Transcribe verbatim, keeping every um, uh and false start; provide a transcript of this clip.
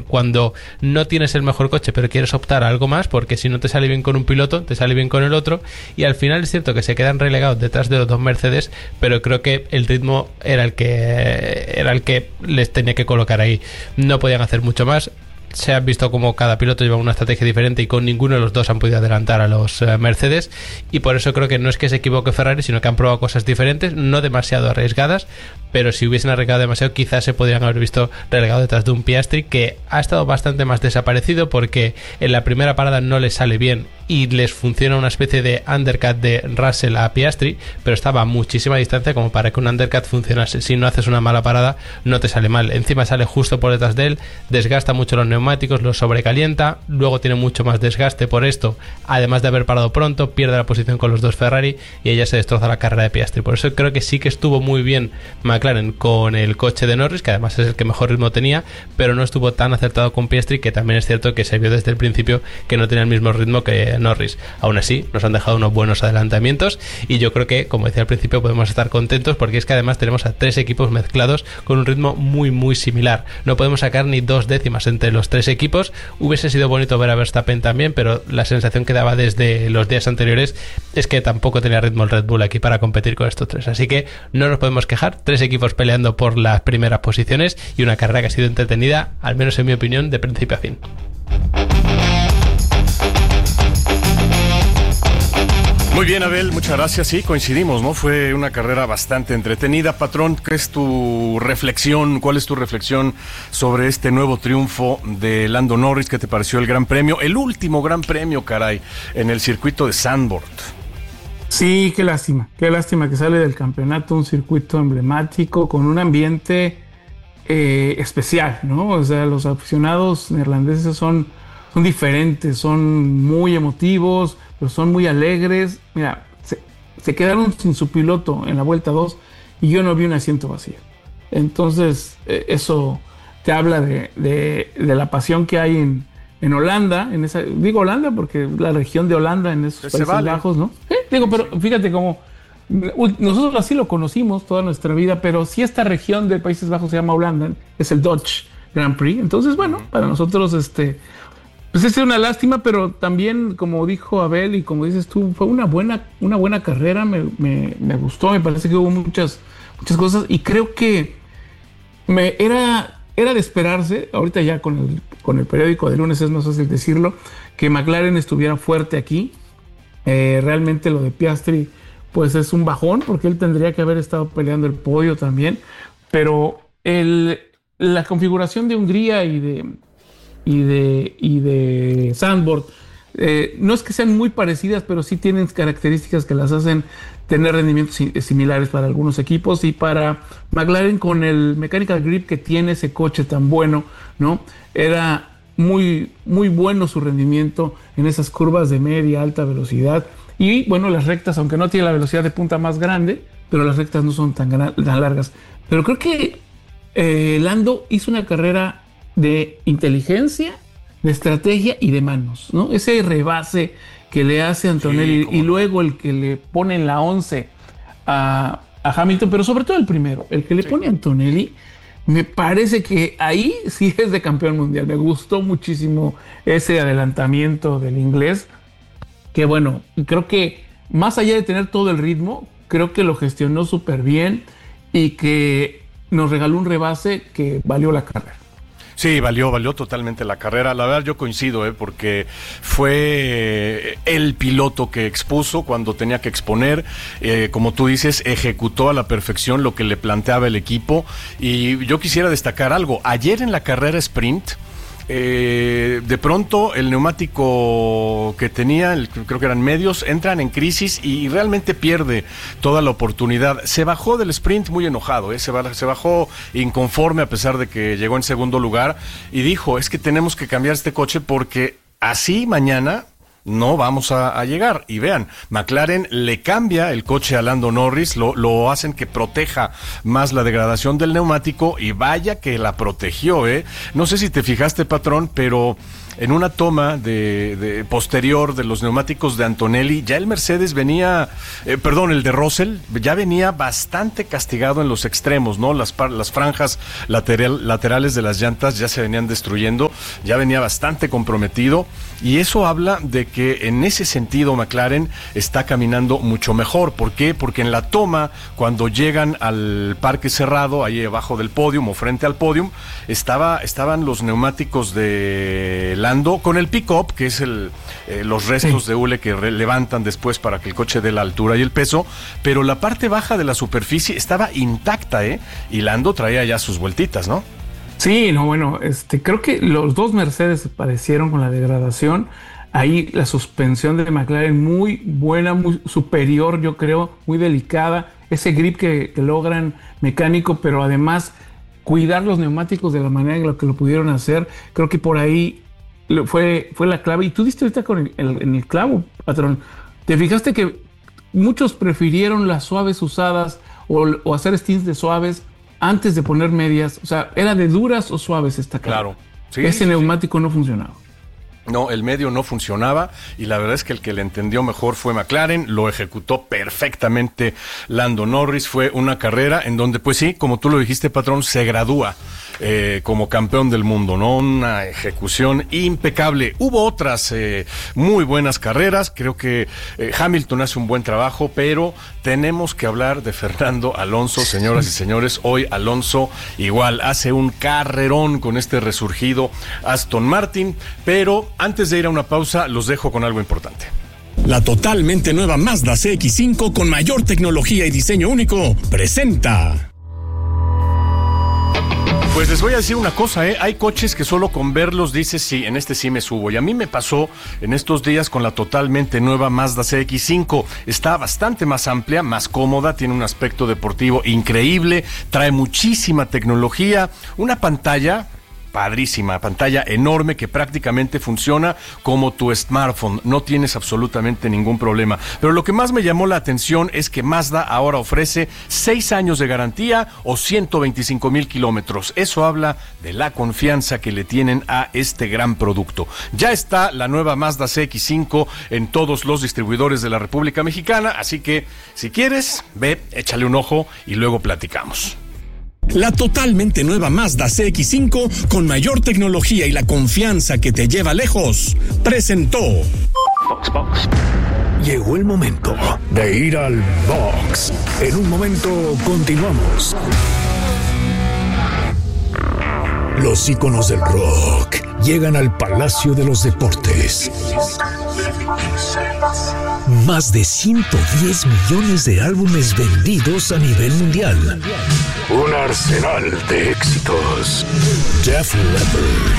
cuando no tienes el mejor coche pero quieres optar a algo más, porque si no te sale bien con un piloto, te sale bien con el otro, y al final es cierto que se quedan relegados detrás de los dos Mercedes, pero creo que el ritmo era el que era el que les tenía que colocar ahí. No podían hacer mucho más. Se han visto como cada piloto lleva una estrategia diferente y con ninguno de los dos han podido adelantar a los uh, Mercedes, y por eso creo que no es que se equivoque Ferrari, sino que han probado cosas diferentes, no demasiado arriesgadas, pero si hubiesen arriesgado demasiado quizás se podrían haber visto relegados detrás de un Piastri que ha estado bastante más desaparecido, porque en la primera parada no les sale bien y les funciona una especie de undercut de Russell a Piastri, pero estaba a muchísima distancia como para que un undercut funcionase. Si no haces una mala parada no te sale mal, encima sale justo por detrás de él, desgasta mucho los neumáticos, los sobrecalienta, luego tiene mucho más desgaste por esto, además de haber parado pronto, pierde la posición con los dos Ferrari y ella se destroza la carrera de Piastri. Por eso creo que sí que estuvo muy bien McLaren con el coche de Norris, que además es el que mejor ritmo tenía, pero no estuvo tan acertado con Piastri, que también es cierto que se vio desde el principio que no tenía el mismo ritmo que Norris. Aún así nos han dejado unos buenos adelantamientos y yo creo que, como decía al principio, podemos estar contentos porque es que además tenemos a tres equipos mezclados con un ritmo muy muy similar. No podemos sacar ni dos décimas entre los tres equipos. Hubiese sido bonito ver a Verstappen también, pero la sensación que daba desde los días anteriores es que tampoco tenía ritmo el Red Bull aquí para competir con estos tres, así que no nos podemos quejar. Tres equipos peleando por las primeras posiciones y una carrera que ha sido entretenida, al menos en mi opinión, de principio a fin. Muy bien, Abel, muchas gracias. Sí, coincidimos, ¿no? Fue una carrera bastante entretenida. Patrón, ¿qué es tu reflexión? ¿Cuál es tu reflexión sobre este nuevo triunfo de Lando Norris? ¿Qué te pareció el Gran Premio? El último Gran Premio, caray, en el circuito de Zandvoort. Sí, qué lástima. Qué lástima que sale del campeonato un circuito emblemático con un ambiente eh, especial, ¿no? O sea, los aficionados neerlandeses son, son diferentes, son muy emotivos, pero son muy alegres. Mira, se, se quedaron sin su piloto en la vuelta dos y yo no vi un asiento vacío. Entonces, eh, eso te habla de, de, de la pasión que hay en, en Holanda, en esa, digo Holanda porque la región de Holanda en esos Países vale. Bajos, ¿no? ¿Eh? Digo, pero fíjate cómo nosotros así lo conocimos toda nuestra vida, pero si esta región de Países Bajos se llama Holanda, es el Dutch Grand Prix. Entonces, bueno, para nosotros este pues es una lástima, pero también, como dijo Abel y como dices tú, fue una buena, una buena carrera, me, me, me gustó, me parece que hubo muchas, muchas cosas y creo que me era, era de esperarse, ahorita ya con el, con el periódico de lunes es más fácil decirlo, que McLaren estuviera fuerte aquí. Eh, realmente lo de Piastri pues es un bajón porque él tendría que haber estado peleando el podio también, pero el, la configuración de Hungría y de y de, y de Zandvoort, eh, no es que sean muy parecidas, pero sí tienen características que las hacen tener rendimientos similares para algunos equipos, y para McLaren con el mechanical grip que tiene ese coche tan bueno, ¿no? Era muy, muy bueno su rendimiento en esas curvas de media, alta velocidad, y bueno, las rectas, aunque no tiene la velocidad de punta más grande, pero las rectas no son tan, gran, tan largas. Pero creo que eh, Lando hizo una carrera de inteligencia, de estrategia y de manos, ¿no? Ese rebase que le hace Antonelli, sí, y luego el que le pone en la once a, a Hamilton, pero sobre todo el primero, el que le sí. pone a Antonelli, me parece que ahí sí es de campeón mundial. Me gustó muchísimo ese adelantamiento del inglés, que bueno, creo que más allá de tener todo el ritmo, creo que lo gestionó súper bien y que nos regaló un rebase que valió la carrera. Sí, valió, valió totalmente la carrera. La verdad yo coincido, ¿eh? Porque fue el piloto que expuso cuando tenía que exponer. Eh, como tú dices, ejecutó a la perfección lo que le planteaba el equipo. Y yo quisiera destacar algo. Ayer en la carrera sprint, Eh, de pronto el neumático que tenía, el, creo que eran medios, entran en crisis y realmente pierde toda la oportunidad. Se bajó del sprint muy enojado, ¿eh? se, se bajó inconforme a pesar de que llegó en segundo lugar y dijo, es que tenemos que cambiar este coche porque así mañana no vamos a, a llegar. Y vean, McLaren le cambia el coche a Lando Norris, lo, lo hacen que proteja más la degradación del neumático y vaya que la protegió, ¿eh? No sé si te fijaste, patrón, pero en una toma de, de posterior de los neumáticos de Antonelli, ya el Mercedes venía, eh, perdón, el de Russell, ya venía bastante castigado en los extremos, ¿no? Las, par, las franjas lateral, laterales de las llantas ya se venían destruyendo, ya venía bastante comprometido, y eso habla de que en ese sentido McLaren está caminando mucho mejor. ¿Por qué? Porque en la toma, cuando llegan al parque cerrado, ahí abajo del podio o frente al podio, estaba, estaban los neumáticos de Lando con el pick-up, que es el, eh, los restos sí. de hule que re- levantan después para que el coche dé la altura y el peso, pero la parte baja de la superficie estaba intacta, ¿eh? Y Lando traía ya sus vueltitas, ¿no? Sí, no, bueno, este, creo que los dos Mercedes parecieron con la degradación. Ahí la suspensión de McLaren muy buena, muy superior, yo creo, muy delicada. Ese grip que, que logran mecánico, pero además cuidar los neumáticos de la manera en la que lo pudieron hacer. Creo que por ahí fue, fue la clave. Y tú diste ahorita con el, el, en el clavo, patrón. Te fijaste que muchos prefirieron las suaves usadas o, o hacer stints de suaves antes de poner medias. O sea, ¿era de duras o suaves esta clave? Claro. Sí, Ese sí, neumático sí. no funcionaba. No, el medio no funcionaba y la verdad es que el que le entendió mejor fue McLaren, lo ejecutó perfectamente Lando Norris. Fue una carrera en donde, pues sí, como tú lo dijiste, patrón, se gradúa eh, como campeón del mundo, ¿no? Una ejecución impecable. Hubo otras eh, muy buenas carreras, creo que eh, Hamilton hace un buen trabajo, pero tenemos que hablar de Fernando Alonso, señoras y señores. Hoy Alonso igual hace un carrerón con este resurgido Aston Martin, pero antes de ir a una pausa, los dejo con algo importante. La totalmente nueva Mazda C X cinco con mayor tecnología y diseño único presenta. Pues les voy a decir una cosa, ¿eh? Hay coches que solo con verlos dices, sí, en este sí me subo. Y a mí me pasó en estos días con la totalmente nueva Mazda C X cinco. Está bastante más amplia, más cómoda, tiene un aspecto deportivo increíble, trae muchísima tecnología, una pantalla padrísima, pantalla enorme que prácticamente funciona como tu smartphone, no tienes absolutamente ningún problema. Pero lo que más me llamó la atención es que Mazda ahora ofrece seis años de garantía o ciento veinticinco mil kilómetros. Eso habla de la confianza que le tienen a este gran producto. Ya está la nueva Mazda C X cinco en todos los distribuidores de la República Mexicana, así que si quieres, ve, échale un ojo y luego platicamos. La totalmente nueva Mazda C X cinco con mayor tecnología y la confianza que te lleva lejos presentó. Box, box. Llegó el momento de ir al box. En un momento continuamos. Los íconos del rock llegan al Palacio de los Deportes. Más de ciento diez millones de álbumes vendidos a nivel mundial. Un arsenal de éxitos. Def Leppard,